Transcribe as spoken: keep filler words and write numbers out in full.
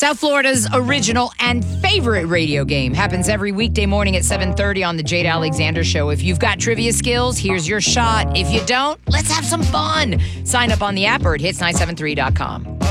South Florida's original and favorite radio game happens every weekday morning at seven thirty on the Jade Alexander Show. If you've got trivia skills, here's your shot. If you don't, let's have some fun. Sign up on the app or at hits nine seven three dot com.